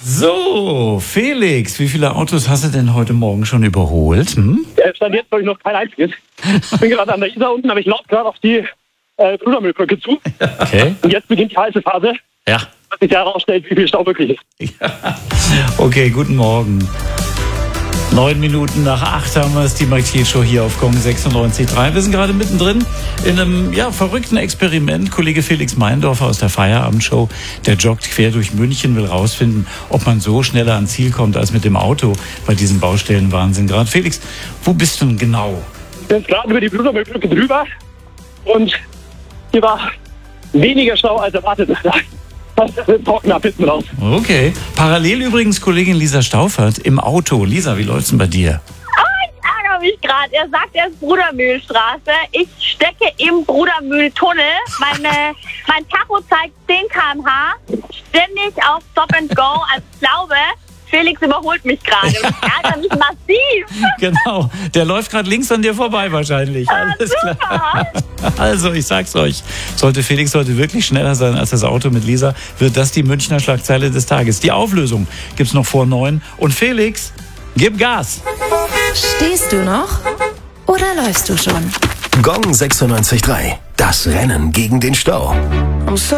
So, Felix, wie viele Autos hast du denn heute Morgen schon überholt? Stand jetzt habe ich noch kein einziges. Ich bin gerade an der Isar unten, aber ich laufe gerade auf die Brudermühlbrücke zu. Okay. Und jetzt beginnt die heiße Phase, Ja. dass sich herausstellt, wie viel Stau wirklich ist. Okay, guten Morgen. 9 Minuten nach 8 haben wir es, die Mike-Show hier auf Gong 96.3. Wir sind gerade mittendrin in einem verrückten Experiment. Kollege Felix Meindorfer aus der Feierabendshow, der joggt quer durch München, will rausfinden, ob man so schneller ans Ziel kommt als mit dem Auto bei diesem Baustellenwahnsinn gerade. Felix, wo bist du denn genau? Ich bin jetzt gerade über die Brudermühlbrücke drüber und hier war weniger Stau als erwartet. Das ist trocken ab hinten raus. Okay. Parallel übrigens Kollegin Lisa Stauffert im Auto. Lisa, wie läuft's denn bei dir? Ich ärgere mich gerade. Er sagt, er ist Brudermühlstraße. Ich stecke im Brudermühltunnel. Mein Tacho zeigt 10 km/h. Ständig auf Stop and Go. Also ich glaube, Felix überholt mich gerade. Und ich ärgere mich massiv. Genau. Der läuft gerade links an dir vorbei wahrscheinlich. Alles klar. Also, ich sag's euch. Sollte Felix heute wirklich schneller sein als das Auto mit Lisa, wird das die Münchner Schlagzeile des Tages. Die Auflösung gibt's noch vor 9. Und Felix, gib Gas. Stehst du noch oder läufst du schon? Gong 96.3. Das Rennen gegen den Stau.